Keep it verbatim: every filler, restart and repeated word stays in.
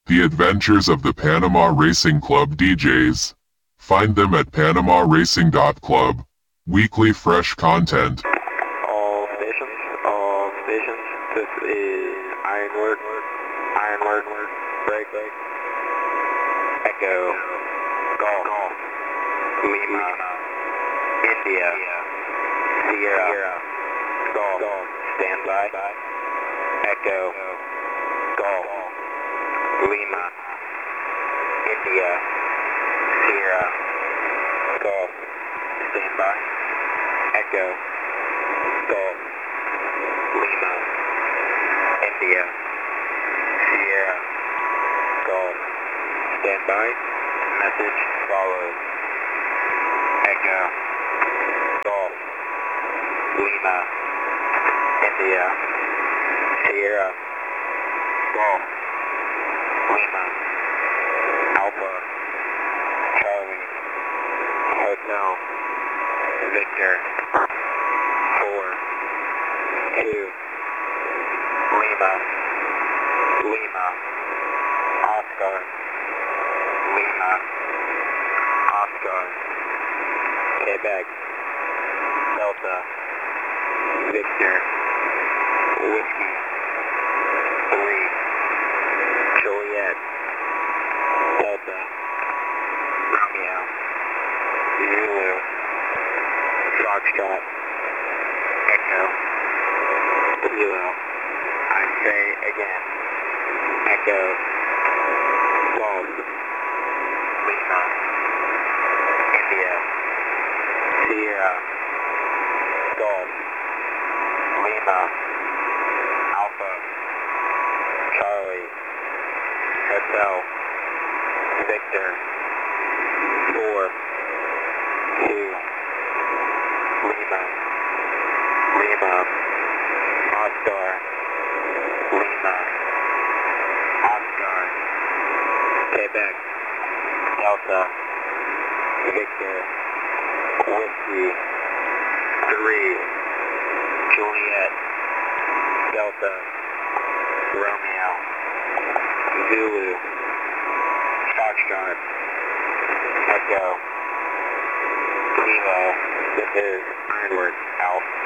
The Adventures of the Panama Racing Club D Js. Find them at panama racing dot club. Weekly fresh content. All stations, all stations. This is Ironwork, Ironwork, break, break. Echo, Golf, Lima, India, Sierra, Golf, stand by. Echo, Golf, Lima, India, Sierra, Golf, stand by. Echo, Golf, Lima, India, Sierra, Golf, stand by. Message follows. Echo, Golf, Lima, India, Sierra, Golf, Lima, Alpha, Charlie, Hotel, Victor, four, two, Lima, Lima, Oscar, Lima, Oscar, Quebec, Delta, Victor, Whiskey, three, Juliet, Delta, Romeo, Zulu, Foxtrot, Echo, Kilo. I say again, Echo, Golf, Lima, India, Sierra, Golf, Lima, Alpha, Charlie, Hotel, Victor, four, two, Lima, Lima, Oscar, Lima, Oscar, Quebec, Delta, Victor, Whiskey, three, Juliet, Delta, Romeo, Zulu, Foxtrot, Echo, Kilo. This is Ironwork, out.